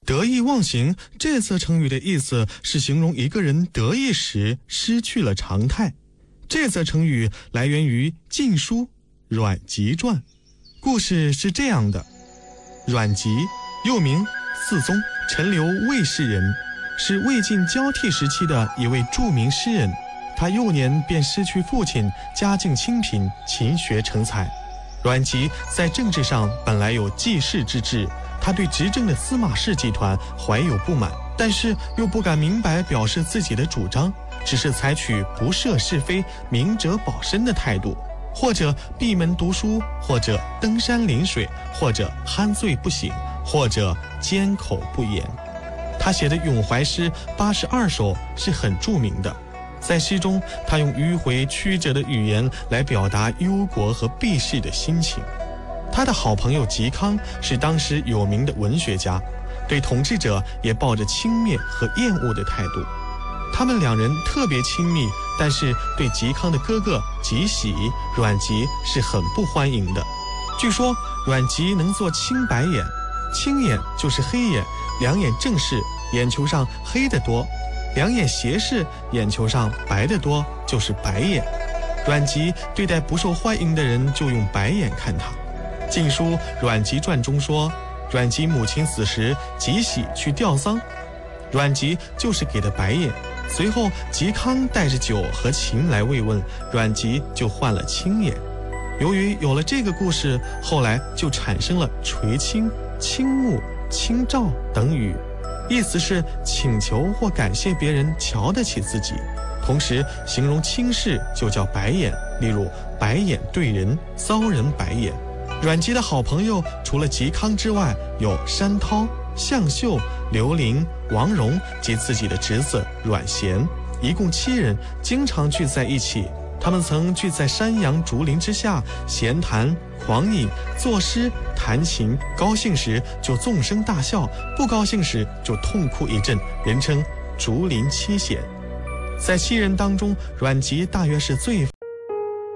得意忘形这则成语的意思是形容一个人得意时失去了常态。这则成语来源于《晋书·阮籍传》。故事是这样的：阮籍又名嗣宗，陈留魏氏人，是魏晋交替时期的一位著名诗人。他幼年便失去父亲，家境清贫，勤学成才。阮籍在政治上本来有济世之志，他对执政的司马氏集团怀有不满，但是又不敢明白表示自己的主张，只是采取不涉是非、明哲保身的态度，或者闭门读书，或者登山临水，或者酣醉不醒，或者缄口不言。他写的咏怀诗82首是很著名的，在诗中他用迂回曲折的语言来表达忧国和避世的心情。他的好朋友嵇康是当时有名的文学家，对统治者也抱着轻蔑和厌恶的态度。他们两人特别亲密，但是对嵇康的哥哥嵇喜，阮籍是很不欢迎的。据说阮籍能做青白眼，青眼就是黑眼，两眼正视，眼球上黑得多；两眼斜视，眼球上白得多，就是白眼。阮籍对待不受欢迎的人就用白眼看他。《晋书·阮籍传》中说，阮籍母亲死时，嵇喜去吊丧，阮籍就是给的白眼。随后嵇康带着酒和琴来慰问，阮籍就换了青眼。由于有了这个故事，后来就产生了垂青、倾慕、倾照等语，意思是请求或感谢别人瞧得起自己，同时形容轻视就叫白眼，例如白眼对人，遭人白眼。阮籍的好朋友除了嵇康之外，有山涛、向秀、刘伶、王戎及自己的侄子阮咸，一共7人，经常聚在一起。他们曾聚在山阳竹林之下，闲谈、狂饮、作诗、弹琴，高兴时就纵声大笑，不高兴时就痛哭一阵，人称竹林七贤。在7人当中，阮籍大约是最